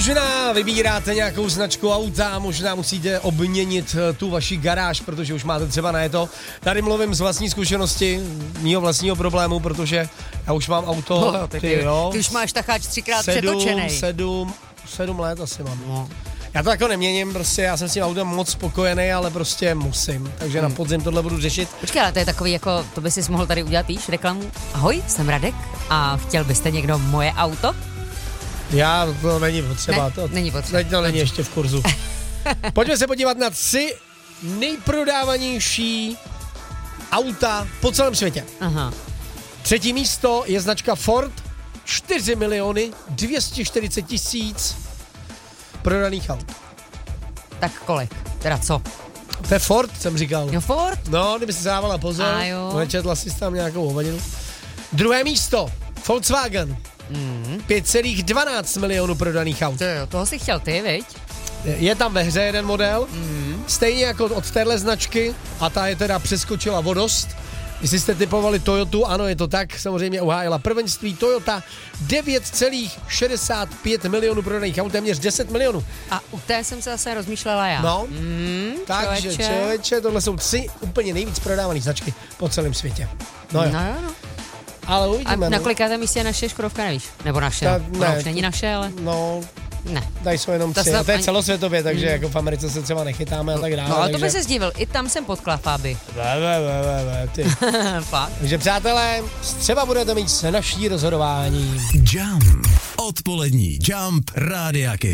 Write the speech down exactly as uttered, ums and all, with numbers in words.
Možná vybíráte nějakou značku auta, možná musíte obměnit tu vaši garáž, protože už máte třeba na to. Tady mluvím z vlastní zkušenosti, mýho vlastního problému, protože já už mám auto. No, ty, ty, jo, ty už máš takáč třikrát sedm, přetočenej. Sedm, sedm let asi mám. No. Já to jako neměním, prostě já jsem s tím autem moc spokojený, ale prostě musím, takže hmm. na podzim tohle budu řešit. Počkej, ale to je takový jako, to by si mohl tady udělat víš, reklamu. Ahoj, jsem Radek a chtěl byste někdo moje auto? Já, to není potřeba. Ne, to, není potřeba. Teď to není ještě v kurzu. Pojďme se podívat na tři nejprodávanější auta po celém světě. Aha. Třetí místo je značka Ford, čtyři miliony dvě stě čtyřicet tisíc prodaných aut. Tak kolik? Teda co? To je Ford, jsem říkal. Jo, Ford? No, kdyby si dávala pozor, nečetla si tam nějakou hovadinu. Druhé místo, Volkswagen. Mm. pět celá dvanáct milionů prodaných aut. To jo, toho si chtěl ty, viď? Je tam ve hře jeden model, Mm. stejně jako od téhle značky, a ta je teda přeskočila o dost. Jestli jste typovali Toyotu, ano, je to tak, samozřejmě uhájila prvenství Toyota, devět celá šedesát pět milionů prodaných aut, téměř deset milionů. A u té jsem se zase rozmýšlela já. No, mm, takže člověče, tohle jsou tři úplně nejvíc prodávané značky po celém světě. No jo. No jo, no. Ale uvidíme. A na kolikátém místě je naše Škodovka, nevíš? Nebo naše, Ta, no. ne, Ona už není naše, ale... No, ne. Tady jsou jenom tři, a to je celosvětově, takže mm. jako v Americe se třeba nechytáme a tak dále. No ale takže... to by se zdivil, i tam jsem potkla Fáby. Ve, ve, ve, ve, ve, ty. Fakt. Takže přátelé, třeba budete mít naší rozhodování. Jump. Odpolední Jump Rádia Kids.